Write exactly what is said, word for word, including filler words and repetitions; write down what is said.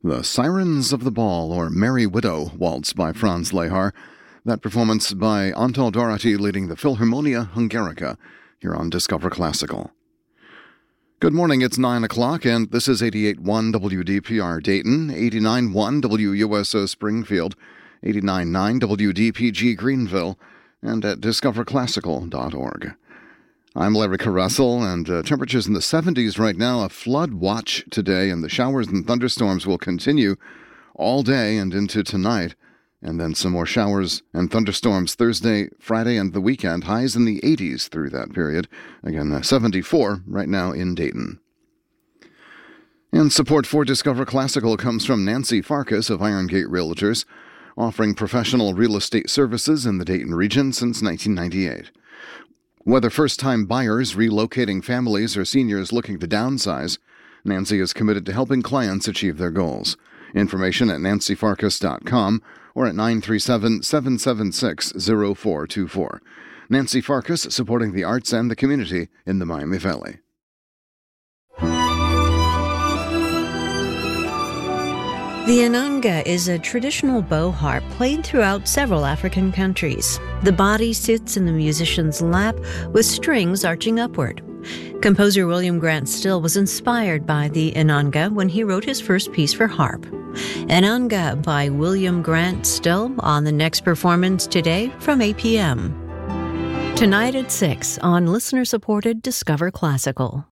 The Sirens of the Ball, or Merry Widow, waltz by Franz Lehár. That performance by Antal Doherty leading the Philharmonia Hungarica here on Discover Classical. Good morning, it's nine o'clock, and this is eighty-eight point one W D P R Dayton, eighty-nine point one W U S O Springfield, eighty-nine point nine W D P G Greenville, and at discover classical dot org. I'm Larry Caressel, and uh, temperatures in the seventies right now. A flood watch today, and the showers and thunderstorms will continue all day and into tonight. And then some more showers and thunderstorms Thursday, Friday, and the weekend. Highs in the eighties through that period. Again, uh, seventy-four right now in Dayton. And support for Discover Classical comes from Nancy Farkas of Iron Gate Realtors, offering professional real estate services in the Dayton region since nineteen ninety-eight. Whether first-time buyers, relocating families, or seniors looking to downsize, Nancy is committed to helping clients achieve their goals. Information at nancy farkas dot com or at nine three seven, seven seven six, zero four two four. Nancy Farkas, supporting the arts and the community in the Miami Valley. The inanga is a traditional bow harp played throughout several African countries. The body sits in the musician's lap with strings arching upward. Composer William Grant Still was inspired by the inanga when he wrote his first piece for harp. Inanga by William Grant Still on the next performance today from eight p.m. Tonight at six on listener-supported Discover Classical.